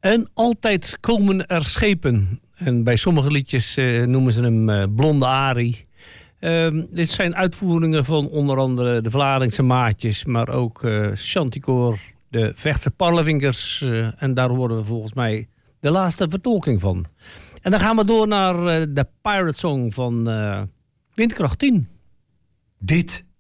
En altijd komen er schepen. En bij sommige liedjes noemen ze hem Blonde Arie. Dit zijn uitvoeringen van onder andere de Vlaardingse Maatjes, maar ook Chanticoor, de Vechtse Parlevinkers. En daar horen we volgens mij de laatste vertolking van. En dan gaan we door naar de Pirate Song van Windkracht 10. Dit